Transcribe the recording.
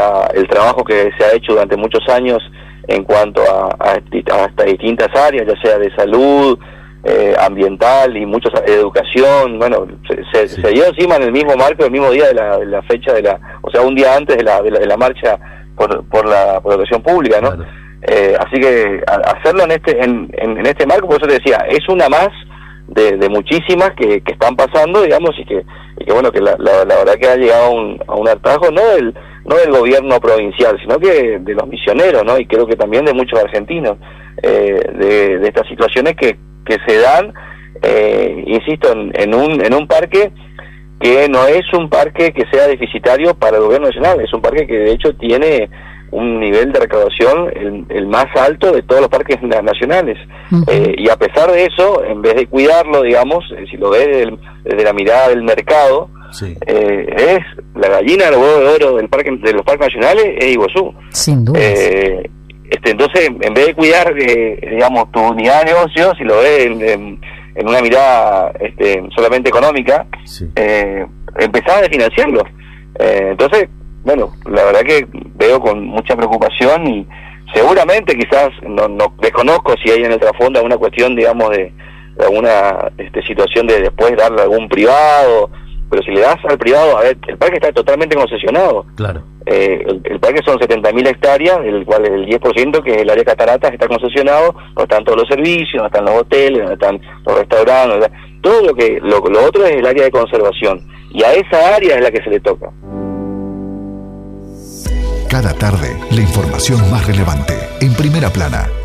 el trabajo que se ha hecho durante muchos años en cuanto a distintas áreas, ya sea de salud, ambiental y muchos de educación. Bueno, se dio encima en el mismo marco, el mismo día de la fecha o sea, un día antes de la marcha por la educación pública, ¿no? Claro. Así que hacerlo en este marco, por eso te decía, es una más de muchísimas que están pasando, digamos, y que bueno, que la verdad que ha llegado a un hartazgo, no del gobierno provincial, sino que de los misioneros, ¿no? Y creo que también de muchos argentinos, de estas situaciones que se dan, insisto, en un parque que no es un parque que sea deficitario para el gobierno nacional, es un parque que de hecho tiene un nivel de recaudación el más alto de todos los parques nacionales. Y a pesar de eso, en vez de cuidarlo, digamos, si lo ves desde la mirada del mercado, Sí. Es la gallina del huevo de oro de los parques nacionales, es Iguazú. Sin duda. Entonces, en vez de cuidar, digamos, tu unidad de negocio, si lo ves en una mirada solamente económica, Sí. empezás a financiarlo. Entonces, bueno, la verdad que veo con mucha preocupación y seguramente quizás, no desconozco si hay en el trasfondo alguna cuestión, digamos, de alguna situación de después darle a algún privado, pero si le das al privado, a ver, el parque está totalmente concesionado. Claro. El parque son 70.000 hectáreas, del cual el 10%, que es el área de cataratas, está concesionado, donde están todos los servicios, donde están los hoteles, donde están los restaurantes, todo lo otro es el área de conservación, y a esa área es la que se le toca. Cada tarde, la información más relevante, en Primera Plana.